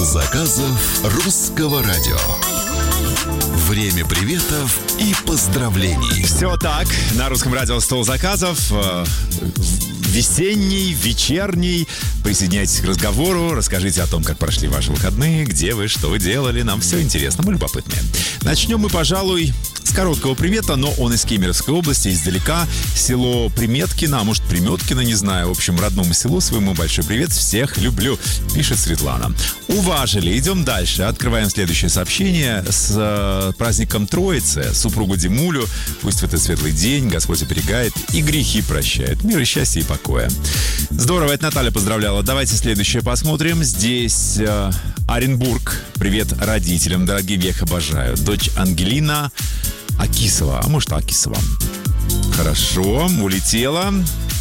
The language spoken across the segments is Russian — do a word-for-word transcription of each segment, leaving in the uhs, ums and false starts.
заказов русского радио. Время приветов и поздравлений. Все так, на русском радио «Стол заказов». Весенний, вечерний. Присоединяйтесь к разговору, расскажите о том, как прошли ваши выходные, где вы, что вы делали. Нам все интересно, мы любопытные. Начнем мы, пожалуй, с короткого привета, но он из Кемеровской области, издалека. Село Приметкино, а может Приметкино, не знаю. В общем, родному селу своему большой привет. Всех люблю, пишет Светлана. Уважили. Идем дальше. Открываем следующее сообщение. С э, праздником Троицы. Супругу Димулю. Пусть в этот светлый день Господь оберегает и грехи прощает. Мира, счастья и покоя. Здорово, это Наталья поздравляла. Давайте следующее посмотрим. Здесь э, Оренбург. Привет родителям, дорогим, я их обожаю. Дочь Ангелина Акисова, а может Акисова. Хорошо, улетела.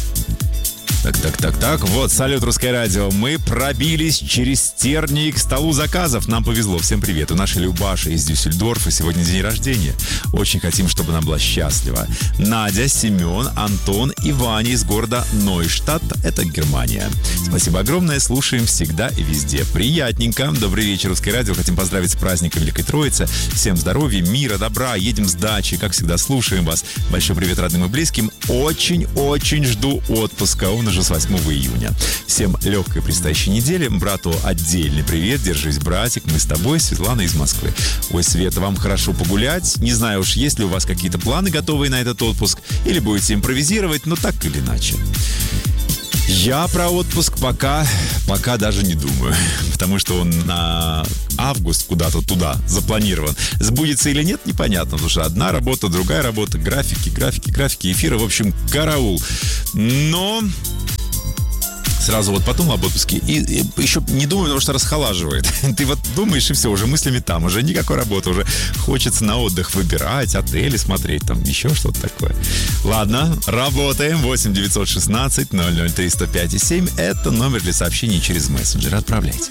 Так, так, так, так. Вот, салют, Русское радио. Мы пробились через тернии к столу заказов. Нам повезло. Всем привет. У нашей Любаши из Дюссельдорфа сегодня день рождения. Очень хотим, чтобы она была счастлива. Надя, Семен, Антон и Ваня из города Нойштадт. Это Германия. Спасибо огромное. Слушаем всегда и везде. Приятненько. Добрый вечер, Русское радио. Хотим поздравить с праздником Великой Троицы. Всем здоровья, мира, добра. Едем с дачи. Как всегда, слушаем вас. Большой привет родным и близким. Очень-очень жду отпуска. Он уже с восьмого июня. Всем легкой предстоящей недели. Брату отдельный привет. Держись, братик. Мы с тобой. Светлана из Москвы. Ой, Света, вам хорошо погулять. Не знаю уж, есть ли у вас какие-то планы готовые на этот отпуск. Или будете импровизировать, но так или иначе. Я про отпуск пока, пока даже не думаю. Потому что он на август куда-то туда запланирован. Сбудется или нет, непонятно. Потому что одна работа, другая работа, графики, графики, графики, эфиры. В общем, караул. Но сразу вот подумал об отпуске и, и еще не думаю, потому что расхолаживает. Ты вот думаешь, и все, уже мыслями там, уже никакой работы, уже хочется на отдых выбирать, отели смотреть, там еще что-то такое. Ладно, работаем. восемь девятьсот шестнадцать ноль ноль три сто пять и семь. Это номер для сообщений через мессенджер. Отправляйте.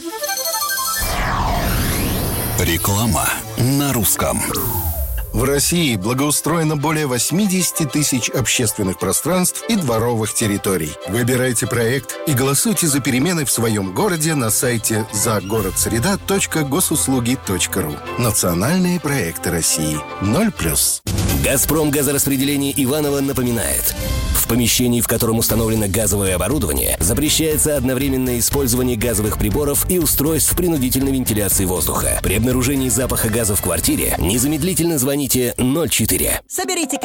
Реклама на русском. В России благоустроено более восемьдесят тысяч общественных пространств и дворовых территорий. Выбирайте проект и голосуйте за перемены в своем городе на сайте загородсреда точка госуслуги точка ру. Национальные проекты России. ноль плюс. «Газпром» газораспределение Иваново напоминает. В помещении, в котором установлено газовое оборудование, запрещается одновременное использование газовых приборов и устройств принудительной вентиляции воздуха. При обнаружении запаха газа в квартире незамедлительно звоните ноль четыре. Соберите